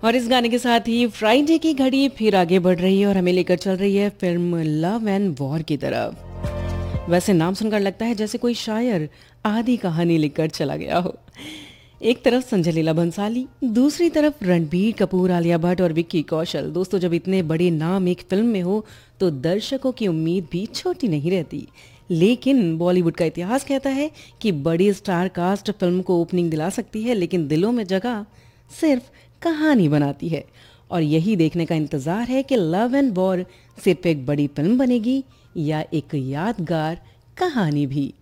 और इस गाने के साथ ही फ्राइडे की घड़ी फिर आगे बढ़ रही है और हमें लेकर चल रही है फिल्म लव एंड वॉर की तरफ। वैसे नाम सुनकर लगता है जैसे कोई शायर आधी कहानी लिखकर चला गया हो। एक तरफ संजय लीला भंसाली, दूसरी तरफ रणबीर कपूर, आलिया भट्ट और विक्की कौशल। दोस्तों, जब इतने बड़े नाम एक फिल्म में हो तो दर्शकों की उम्मीद भी छोटी नहीं रहती। लेकिन बॉलीवुड का इतिहास कहता है कि बड़ी स्टार कास्ट फिल्म को ओपनिंग दिला सकती है, लेकिन दिलों में जगह सिर्फ कहानी बनाती है। और यही देखने का इंतजार है कि लव एंड वॉर सिर्फ एक बड़ी फिल्म बनेगी या एक यादगार कहानी भी।